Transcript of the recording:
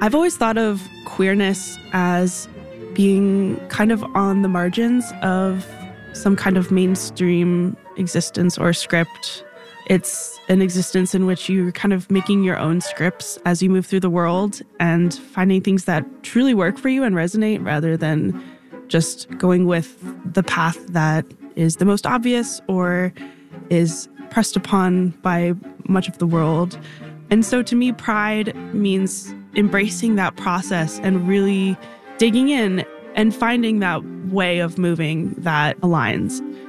I've always thought of queerness as being kind of on the margins of some kind of mainstream existence or script. It's an existence in which you're kind of making your own scripts as you move through the world and finding things that truly work for you and resonate rather than just going with the path that is the most obvious or is pressed upon by much of the world. And so to me, pride means embracing that process and really digging in and finding that way of moving that aligns.